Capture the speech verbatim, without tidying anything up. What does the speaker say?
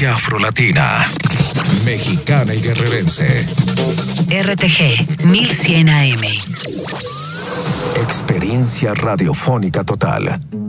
Frecuencia afrolatina, mexicana y guerrerense. R T G mil cien A M. Experiencia radiofónica total.